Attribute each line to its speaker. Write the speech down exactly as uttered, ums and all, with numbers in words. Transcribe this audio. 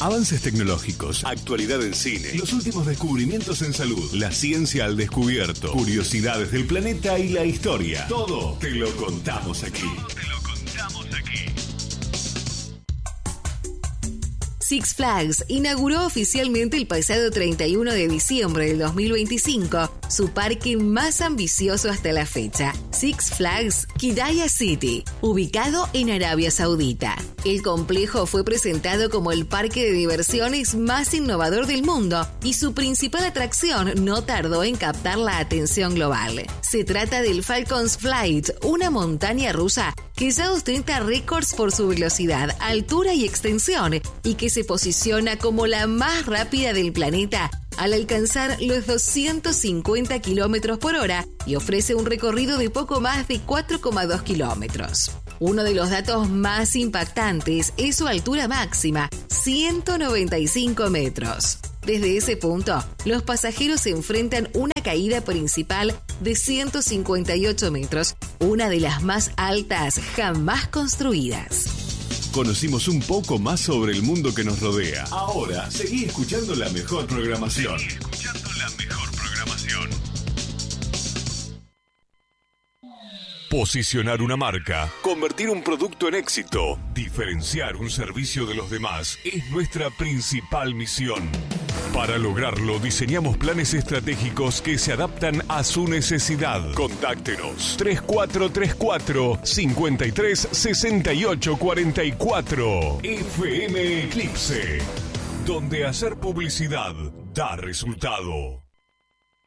Speaker 1: Avances tecnológicos, actualidad en cine, los últimos descubrimientos en salud, la ciencia al descubierto, curiosidades del planeta y la historia. Todo te lo contamos aquí. Todo te lo contamos aquí.
Speaker 2: Six Flags inauguró oficialmente el pasado treinta y uno de diciembre del dos mil veinticinco su parque más ambicioso hasta la fecha, Six Flags Qiddiya City, ubicado en Arabia Saudita. El complejo fue presentado como el parque de diversiones más innovador del mundo y su principal atracción no tardó en captar la atención global. Se trata del Falcon's Flight, una montaña rusa que ya ostenta récords por su velocidad, altura y extensión y que se posiciona como la más rápida del planeta al alcanzar los doscientos cincuenta kilómetros por hora y ofrece un recorrido de poco más de cuatro coma dos kilómetros. Uno de los datos más impactantes es su altura máxima, ciento noventa y cinco metros. Desde ese punto, los pasajeros se enfrentan una caída principal de ciento cincuenta y ocho metros, una de las más altas jamás construidas.
Speaker 1: Conocimos un poco más sobre el mundo que nos rodea. Ahora, seguí escuchando la mejor programación. Seguí escuchando la mejor programación. Posicionar una marca, convertir un producto en éxito, diferenciar un servicio de los demás es nuestra principal misión. Para lograrlo, diseñamos planes estratégicos que se adaptan a su necesidad. Contáctenos tres cuatro tres cuatro, cinco tres seis ocho cuatro cuatro. F M Eclipse, donde hacer publicidad da resultado.